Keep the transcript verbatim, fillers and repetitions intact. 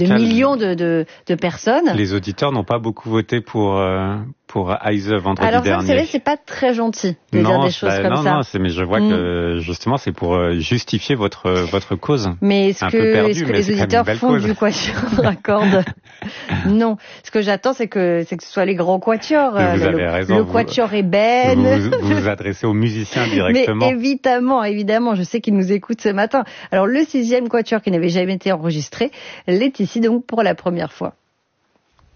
de cas, millions de, de, de personnes. Les auditeurs n'ont pas beaucoup voté pour euh, pour Heise vendredi Alors ça, dernier. vous savez, c'est pas très gentil de non, dire des choses bah, comme non, ça. Non, c'est, mais je vois mm. que justement c'est pour justifier votre votre cause. Mais est-ce un que, peu perdu, est-ce que mais les c'est auditeurs font cause. du quatuor à cordes? Non. Ce que j'attends, c'est que c'est que ce soit les grands quatuors. Vous le, avez raison. Le vous, quatuor ébène. Vous, vous vous adressez aux musiciens directement. Mais évidemment, évidemment, je sais qu'ils nous écoutent ce matin. Alors le sixième quatuor qui n'avait jamais été enregistré l'est ici donc pour la première fois.